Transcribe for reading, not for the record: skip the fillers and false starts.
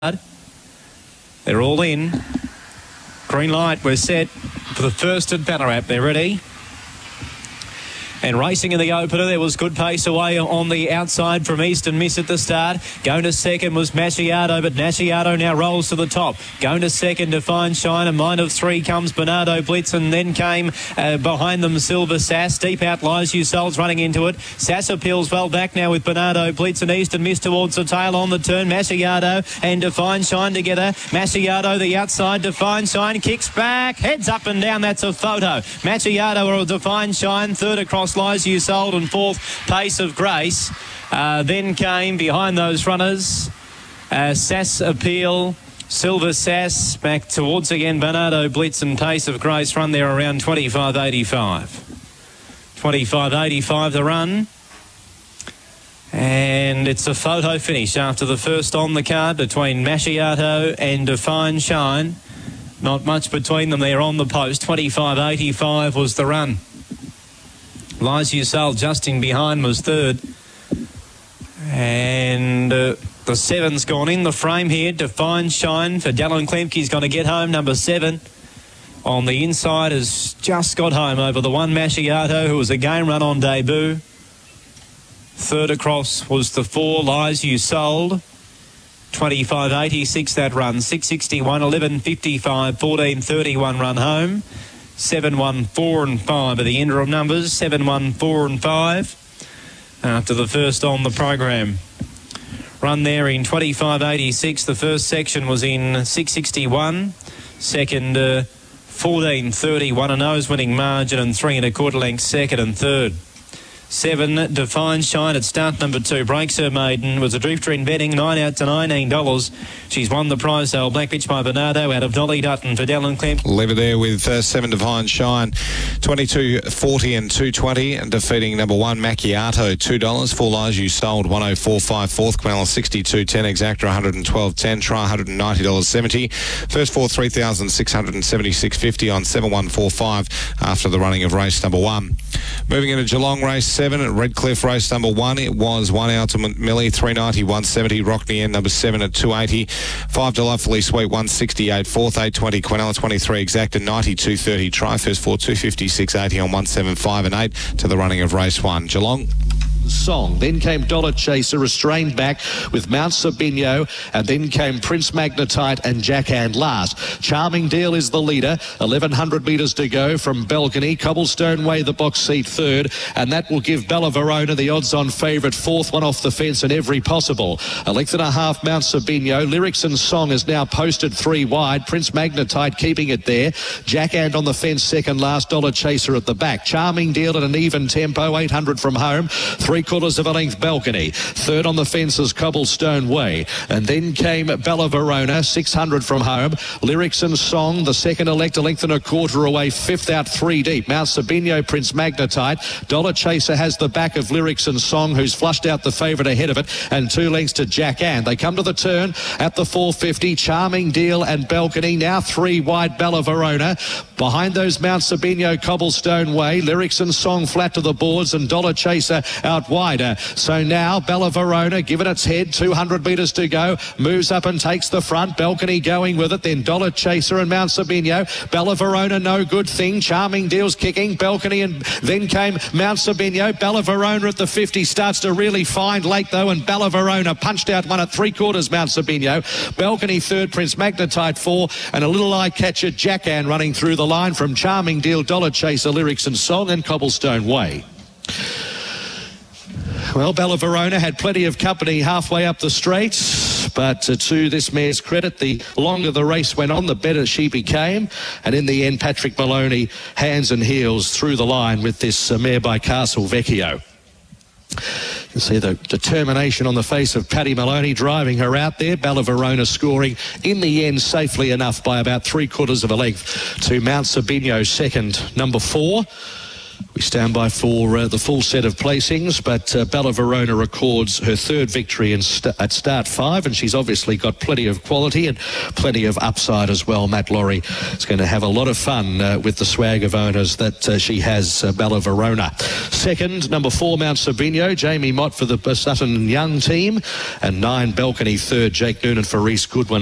They're all in. Green light, we're set for the first at Ballarat. They're ready. And racing in the opener, there was good pace away on the outside from Eastern Miss at the start. Going to second was Macchiato, but Macchiato now rolls to the top. Going to second, Define Shine. A mind of three comes Bernardo Blitz, and then came behind them Silver Sass. Deep out lies Usol's running into it. Sass appeals well back now with Bernardo Blitz, and Eastern Miss towards the tail on the turn. Macchiato and Define Shine together. Macchiato the outside. Define Shine kicks back, heads up and down. That's a photo. Macchiato or Define Shine. Third across lies Usold, and fourth Pace of Grace. Then came behind those runners Sass Appeal, Silver Sass, back towards again Bernardo Blitz, and Pace of Grace run there around 25.85. 25.85 the run. And it's a photo finish after the first on the card between Macchiato and Define Shine. Not much between them there on the post. 25.85 was the run. Lies Usal just in behind was third. And the seven's gone in the frame here. Define Shine for Dallin Klemke's going to get home. Number 7 on the inside has just got home over the one Macchiato, who was a game run on debut. Third across was the 4 Lies Usal. 25.86 that run. 6.61, 11.55, 14.31 run home. 7, 1, 4 and 5 are the interim numbers. 7, 1, 4 and 5 after the first on the program. Run there in 25.86. The first section was in 6.61. Second 14.30. 1 nose winning margin, and 3 1/4 lengths second and third. 7 Define Shine at start number 2. Breaks Her Maiden was a drifter in betting, 9 out to $19. She's won the prize sale. Black Bitch by Bernardo out of Dolly Dutton for Dallin Klemke. Leave it there with 7 Define Shine, 22.40 and 2.20, and defeating number 1 Macchiato, $2. 4 Lies You Sold, 104.5. Fourth Quenella, 62.10. Exacta, 112.10. Try, $190.70. First 4, 3,676.50 on 7.145 after the running of race number 1. Moving into Geelong race 7 at Redcliffe race number 1. It was 1 Ultimate Millie, 390, 170. Rockney End number 7 at 280. 5 Delightfully Sweet, 168. Fourth 820. Quenella 23. Exacta 92.30. Try first 4, 256.80 on 175 and 8 to the running of race 1. Geelong. Song. Then came Dollar Chaser, restrained back with Mount Sabino, and then came Prince Magnetite and Jackhand last. Charming Deal is the leader. 1,100 metres to go from Balcony. Cobblestone Way, the box seat third, and that will give Bella Verona the odds-on favourite. Fourth, one off the fence in every possible. 1.5 length Mount Sabino. Lyrics and Song is now posted 3 wide. Prince Magnetite keeping it there. Jackhand on the fence second last. Dollar Chaser at the back. Charming Deal at an even tempo. 800 from home. 3/4 of a length Balcony. Third on the fence is Cobblestone Way. And then came Bella Verona, 600 from home. Lyrics and Song, the second elect, 1.25 lengths away. Fifth out 3 deep. Mount Sabino, Prince Magnetite. Dollar Chaser has the back of Lyrics and Song, who's flushed out the favourite ahead of it, and 2 lengths to Jack Ann. They come to the turn at the 450. Charming Deal and Balcony. Now 3 wide Bella Verona. Behind those Mount Sabino, Cobblestone Way. Lyrics and Song flat to the boards, and Dollar Chaser out wider. So now Bella Verona, given its head, 200 metres to go, moves up and takes the front. Balcony going with it, then Dollar Chaser and Mount Sabino. Bella Verona, no good thing. Charming Deal's kicking. Balcony, and then came Mount Sabino. Bella Verona at the 50 starts to really find late though, and Bella Verona punched out one at 3/4 Mount Sabino. Balcony third, Prince Magnetite 4, and a little eye catcher Jackan running through the line from Charming Deal, Dollar Chaser, Lyrics and Song, and Cobblestone Way. Well, Bella Verona had plenty of company halfway up the straight, but to this mare's credit, the longer the race went on, the better she became. And in the end, Patrick Maloney, hands and heels through the line with this mare by Castle Vecchio. You can see the determination on the face of Paddy Maloney driving her out there. Bella Verona scoring in the end safely enough by about 3/4 of a length to Mount Sabino second, number 4. We stand by for the full set of placings, but Bella Verona records her third victory at start 5, and she's obviously got plenty of quality and plenty of upside as well. Matt Laurie is going to have a lot of fun with the swag of owners that she has, Bella Verona. Second, number 4, Mount Sabino, Jamie Mott for the Sutton Young team, and 9, Balcony. Third, Jake Noonan for Reese Goodwin.